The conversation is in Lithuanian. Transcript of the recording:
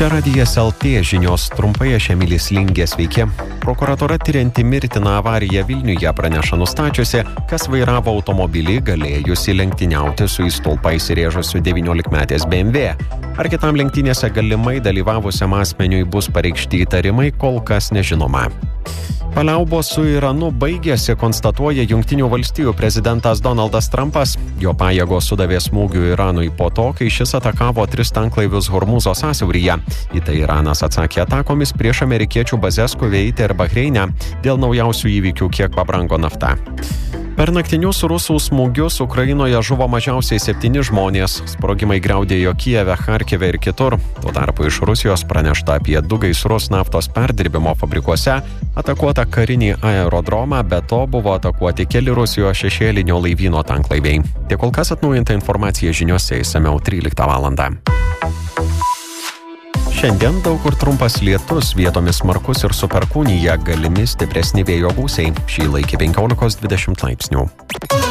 Čia Radijas LT žinios trumpai, aš Emilis Lingė, sveiki. Prokuratūra tirianti mirtiną avariją Vilniuje praneša nustačiusi, kas vairavo automobilį galėjusi lenktyniauti su į stulpą įsirėžusiu 19-metės BMW. Ar kitam lenktynėse galimai dalyvavusiam asmeniui bus pareikšti įtarimai, kol kas nežinoma. Paliaubos su Iranu baigėsi, konstatuoja Jungtinių valstijų prezidentas Donaldas Trumpas. Jo pajėgos sudavė smūgių Iranui po to, kai šis atakavo 3 tanklaivius Hormūzo sąsiauryje. Į tai Iranas atsakė atakomis prieš amerikiečių bazes Kuveite ir Bahreine. Dėl naujausių įvykių kiek pabrango nafta. Per naktinius rusų smūgius Ukrainoje žuvo mažiausiai 7 žmonės. Sprogimai griaudėjo Kijeve, Charkive ir kitur. Tuo tarpu iš Rusijos pranešta apie 2 gaisrus naftos perdirbimo fabrikuose, atakuota karinį aerodromą, be to buvo atakuoti keli Rusijos šešėlinio laivyno tanklaiviai. Tiek kol kas atnaujinta informacija žiniose išsamiau 13 valandą. Šiandien daug kur trumpas lietus, vietomis smarkus ir su perkūnija, galimi stipresni vėjo gūsiai. Šį laikį 15-20 laipsnių.